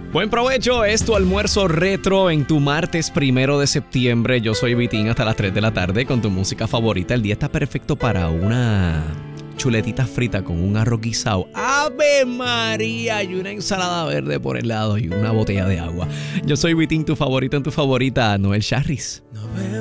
Buen provecho, es tu almuerzo retro en tu martes 1 de septiembre. Yo soy Vitín hasta las 3 de la tarde con tu música favorita. El día está perfecto para una chuletita frita con un arroz guisado. ¡Ave María! Y una ensalada verde por el lado y una botella de agua. Yo soy Vitín, tu favorito en tu favorita, Noel Charris.